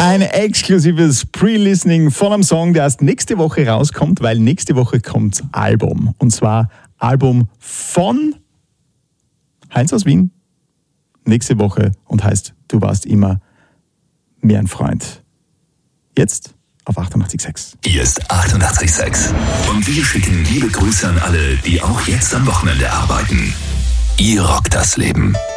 Ein exklusives Pre-Listening von einem Song, der erst nächste Woche rauskommt, weil nächste Woche kommt das Album. Und zwar Album von Heinz aus Wien. Nächste Woche und heißt Du warst immer mehr ein Freund. Jetzt auf 88.6. Hier ist 88.6. Und wir schicken liebe Grüße an alle, die auch jetzt am Wochenende arbeiten. Ihr rockt das Leben.